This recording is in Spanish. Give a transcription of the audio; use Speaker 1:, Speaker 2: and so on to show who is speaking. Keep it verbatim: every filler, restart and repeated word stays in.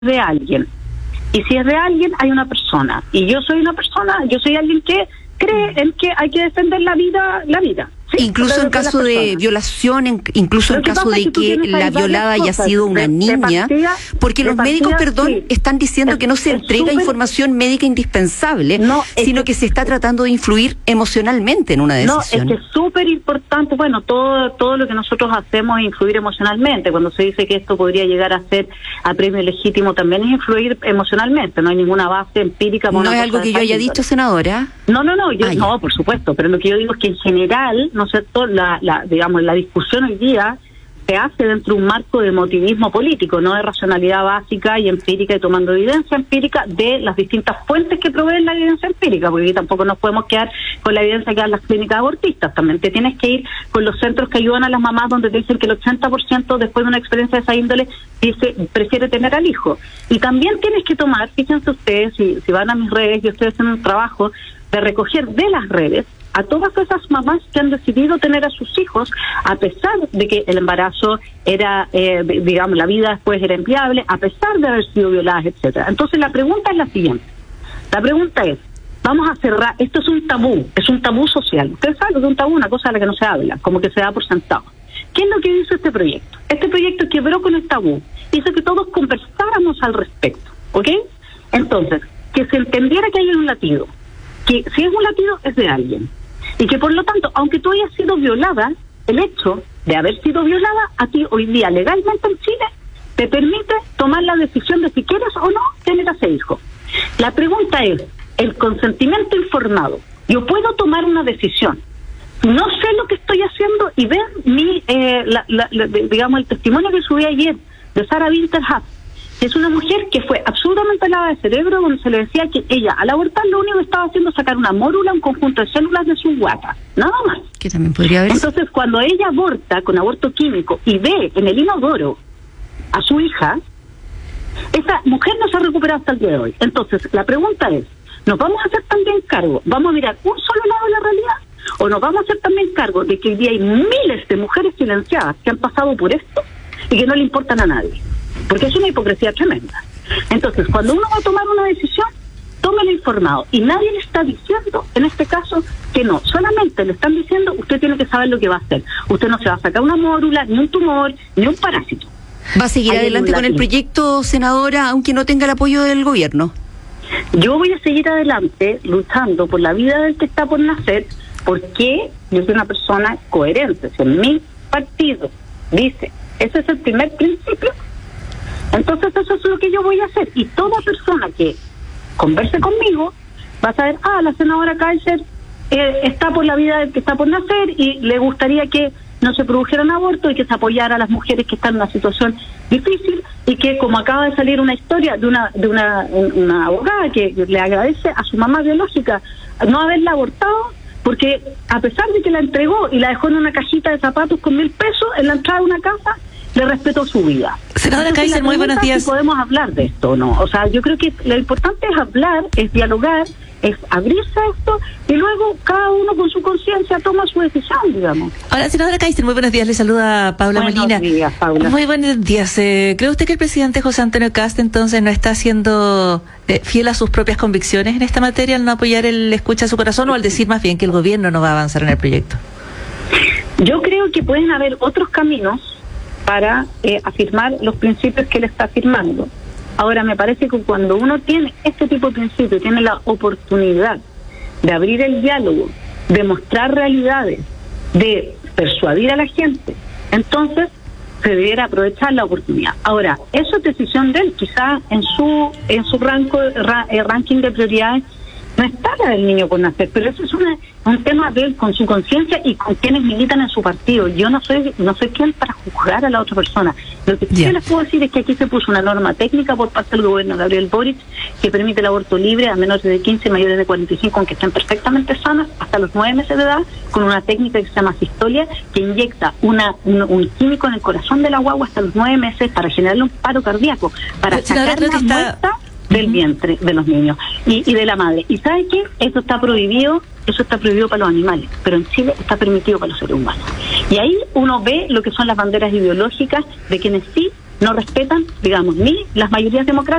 Speaker 1: de alguien. Y si es de alguien, hay una persona. Y yo soy una persona, yo soy alguien que cree en que hay que defender la vida, la vida.
Speaker 2: Sí, incluso en caso de violación, en, incluso en caso de que la violada haya sido una niña, porque los médicos, perdón, están diciendo que no se entrega información médica indispensable, sino que se está tratando de influir emocionalmente en una decisión.
Speaker 1: No, es que es súper importante, bueno, todo todo lo que nosotros hacemos es influir emocionalmente. Cuando se dice que esto podría llegar a ser a premio legítimo, también es influir emocionalmente, no hay ninguna base empírica.
Speaker 2: ¿No es algo que yo haya dicho, senadora?
Speaker 1: No, no, no, yo, ah, no, por supuesto, pero lo que yo digo es que en general, ¿no es cierto?, la, la, digamos, la discusión hoy día se hace dentro de un marco de emotivismo político, no de racionalidad básica y empírica y tomando evidencia empírica de las distintas fuentes que proveen la evidencia empírica, porque tampoco nos podemos quedar con la evidencia que dan las clínicas abortistas, también te tienes que ir con los centros que ayudan a las mamás donde te dicen que el ochenta por ciento después de una experiencia de esa índole dice, prefiere tener al hijo. Y también tienes que tomar, fíjense ustedes, si, si van a mis redes, yo estoy haciendo un trabajo de recoger de las redes a todas esas mamás que han decidido tener a sus hijos a pesar de que el embarazo era, eh, digamos, la vida después era inviable, a pesar de haber sido violadas, etcétera. Entonces la pregunta es la siguiente. La pregunta es, vamos a cerrar, esto es un tabú, es un tabú social. Ustedes saben que es un tabú, una cosa de la que no se habla, como que se da por sentado. ¿Qué es lo que hizo este proyecto? Este proyecto quebró con el tabú, hizo que todos conversáramos al respecto, ¿ok? Entonces, que se entendiera que hay un latido, que si es un latido es de alguien, y que por lo tanto, aunque tú hayas sido violada, el hecho de haber sido violada a ti hoy día legalmente en Chile te permite tomar la decisión de si quieres o no tener a ese hijo. La pregunta es, el consentimiento informado, yo puedo tomar una decisión, no sé lo que estoy haciendo y ver mi, eh, la, la, la, digamos, el testimonio que subí ayer de Sarah Winterhut, que es una mujer que fue absolutamente lavada de cerebro, donde se le decía que ella al abortar lo único que estaba haciendo es sacar una mórula, un conjunto de células de su guata, nada más.
Speaker 2: Que también podría haber.
Speaker 1: Entonces, cuando ella aborta con aborto químico y ve en el inodoro a su hija, esa mujer no se ha recuperado hasta el día de hoy. Entonces, la pregunta es, ¿nos vamos a hacer también cargo? ¿Vamos a mirar un solo lado de la realidad? ¿O nos vamos a hacer también cargo de que hoy día hay miles de mujeres silenciadas que han pasado por esto y que no le importan a nadie? Porque es una hipocresía tremenda. Entonces, cuando uno va a tomar una decisión, tómelo informado. Y nadie le está diciendo, en este caso, que no. Solamente le están diciendo, usted tiene que saber lo que va a hacer. Usted no se va a sacar una mórula, ni un tumor, ni un parásito.
Speaker 2: ¿Va a seguir adelante con el proyecto, senadora, aunque no tenga el apoyo del gobierno?
Speaker 1: Yo voy a seguir adelante luchando por la vida del que está por nacer, porque yo soy una persona coherente. Si en mi partido dice, ese es el primer principio, entonces eso es lo que yo voy a hacer. Y toda persona que converse conmigo va a saber, ah, la senadora Kaiser eh, está por la vida del que está por nacer y le gustaría que no se produjeran abortos y que se apoyara a las mujeres que están en una situación difícil, y que, como acaba de salir una historia de una de una, una abogada que le agradece a su mamá biológica no haberla abortado, porque a pesar de que la entregó y la dejó en una cajita de zapatos con mil pesos en la entrada de una casa, le respetó su vida.
Speaker 3: Senadora Kaiser, muy buenos días.
Speaker 1: Si podemos hablar de esto, ¿no? O sea, yo creo que lo importante es hablar, es dialogar, es abrirse a esto, y luego cada uno con su conciencia toma su decisión, digamos.
Speaker 3: Hola, senadora Kaiser, muy buenos días. Le saluda Paula
Speaker 1: buenos
Speaker 3: Molina.
Speaker 1: Buenos días, Paula.
Speaker 3: Muy buenos días. Eh, ¿Cree usted que el presidente José Antonio Kast entonces no está siendo eh, fiel a sus propias convicciones en esta materia al no apoyar el escucha a su corazón, o al decir más bien que el gobierno no va a avanzar en el proyecto?
Speaker 1: Yo creo que pueden haber otros caminos para eh, afirmar los principios que él está afirmando. Ahora, me parece que cuando uno tiene este tipo de principios, tiene la oportunidad de abrir el diálogo, de mostrar realidades, de persuadir a la gente, entonces se debiera aprovechar la oportunidad. Ahora, eso es decisión de él, quizá en su en su rango, ra, eh, ranking de prioridades no está la del niño por nacer, pero eso es una, un tema de él con su conciencia y con quienes militan en su partido. Yo no soy no soy quien para juzgar a la otra persona. Lo que sí les puedo decir es que aquí se puso una norma técnica por parte del gobierno de Gabriel Boric que permite el aborto libre a menores de quince, mayores de cuarenta y cinco, aunque estén perfectamente sanas, hasta los nueve meses de edad, con una técnica que se llama sistolia, que inyecta una un, un químico en el corazón de la guagua hasta los nueve meses para generarle un paro cardíaco, para sacar la muestra del vientre de los niños y, y de la madre. ¿Y sabe qué? Eso está prohibido, eso está prohibido para los animales, pero en Chile está permitido para los seres humanos. Y ahí uno ve lo que son las banderas ideológicas de quienes sí no respetan, digamos, ni las mayorías democráticas